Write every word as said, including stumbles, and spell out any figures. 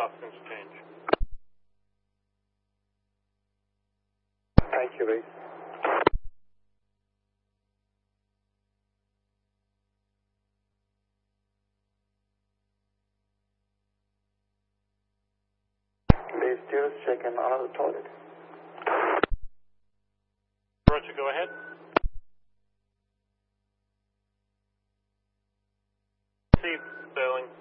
stop since change. Thank you, Ray. Base Juice, check in out of the toilet. Roger, go ahead. See, Sterling.